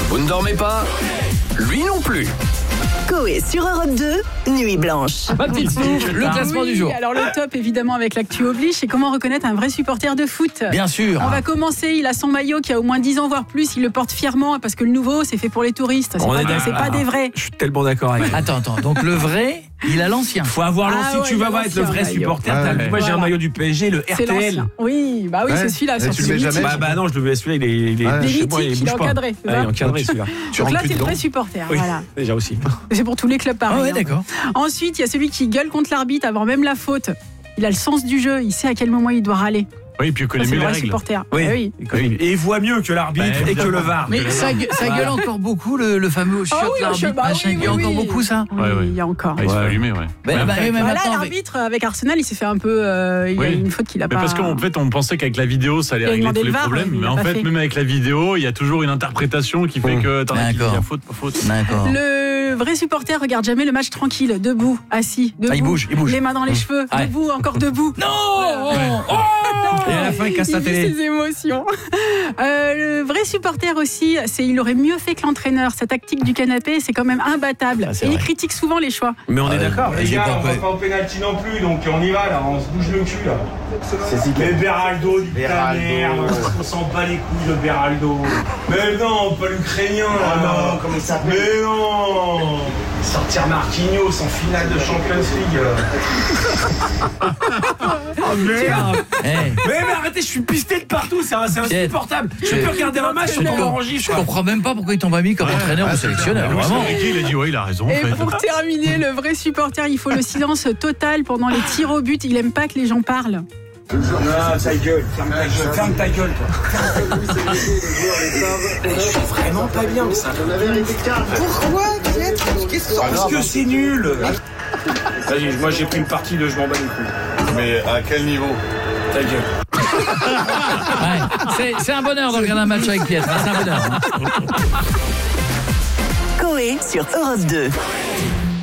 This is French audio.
Vous ne dormez pas? Lui non plus. Coé sur Europe 2, Nuit Blanche. Ma petite Stouff, le classement du jour. Alors le top évidemment avec l'actu oblige, c'est comment reconnaître un vrai supporter de foot. Bien sûr. On va commencer, il a son maillot qui a au moins 10 ans voire plus, il le porte fièrement parce que le nouveau c'est fait pour les touristes, c'est pas des vrais. Je suis tellement d'accord avec. Attends, donc le vrai, il a l'ancien. Faut avoir l'ancien, tu vas voir être le vrai supporter. Moi j'ai un maillot du PSG, le C'est RTL. l'ancien. Oui, bah oui, c'est celui-là. Tu le mets jamais. Bah non, je le mets celui-là, il est Les chez moi, mythiques, il est bouge pas. encadré. Il est encadré celui-là. Donc là, c'est le vrai supporter. Oui, Voilà. déjà aussi. C'est pour tous les clubs pareil. Ah ouais, d'accord. Ensuite, il y a celui qui gueule contre l'arbitre avant même la faute. Il a le sens du jeu, il sait à quel moment il doit râler. Oui, puis il connaît Ça, c'est mieux le les vrai règles. supporter. Oui. Ah oui. Et il voit mieux que l'arbitre et que le VAR. Mais ça gueule encore beaucoup, le fameux chiotte, oui, l'arbitre, bah machin. Il y a encore beaucoup ça. Oui, Ouais. il y a encore. Ah, il se fait allumer, ouais. Même Voilà, maintenant, l'arbitre avec Arsenal, il s'est fait un peu. Il y a Oui. une faute qu'il a Mais pas. parce qu'en fait, on pensait qu'avec la vidéo, ça allait Il a régler demandé tous les le VAR, problèmes. mais il Mais l'a en pas fait, fait. même avec la vidéo, il y a toujours une interprétation qui fait que t'en as qui D'accord. disent faute, pas faute. D'accord. Le vrai supporter regarde jamais le match tranquille, debout, assis, debout. Il bouge. Les mains dans les cheveux, Ouais. debout, encore debout. Non. Et à la fin, il casse sa Il vit télé. ses émotions. Le vrai supporter aussi, il aurait mieux fait que l'entraîneur. Sa tactique du canapé, c'est quand même imbattable. Ah, c'est Et il vrai. critique souvent les choix. Mais on est d'accord. J'ai pas On va compris. pas au pénalty non plus, donc on y va là, on se bouge le cul là. Mais Beraldo, dit ta merde, on s'en bat les couilles de Beraldo. Mais non, pas l'Ukrainien là. non, comment il s'appelle? Mais non. Sortir Marquinhos en finale de Champions League. Oh merde. Eh, Mais arrêtez, je suis pisté de partout, c'est insupportable. Je peux regarder un match, je on ne enregistre. comprends même pas pourquoi ils t'ont pas mis comme entraîneur ou sélectionneur. Louis Vraiment. Enrique, il a dit, ouais, il a raison. en Et fait. pour terminer, le vrai supporter, il faut le silence total pendant les tirs au but. Il aime pas que les gens parlent. Non, ta gueule, ferme ta gueule toi. Je suis vraiment pas bien, mais ça. Pourquoi Parce que c'est nul. Vas-y, moi j'ai pris une partie de je m'en bats les couilles. Mais à quel niveau? Ta gueule. Ouais, c'est un bonheur de regarder un match avec Pietre. Hein, c'est un bonheur. Coé sur Europe 2.